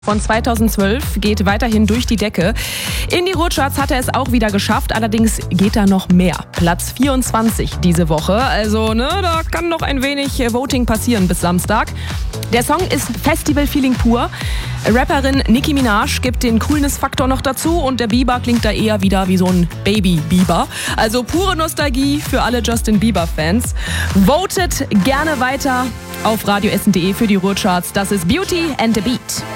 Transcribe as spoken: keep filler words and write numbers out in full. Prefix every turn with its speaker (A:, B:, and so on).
A: Von zweitausendzwölf geht weiterhin durch die Decke. In die Ruhrcharts hat er es auch wieder geschafft, allerdings geht da noch mehr. Platz vierundzwanzig diese Woche, also ne, da kann noch ein wenig Voting passieren bis Samstag. Der Song ist Festival-Feeling pur. Rapperin Nicki Minaj gibt den Coolness-Faktor noch dazu und der Bieber klingt da eher wieder wie so ein Baby-Bieber. Also pure Nostalgie für alle Justin Bieber-Fans. Votet gerne weiter auf radioessen punkt de für die Ruhrcharts. Das ist Beauty and the Beat.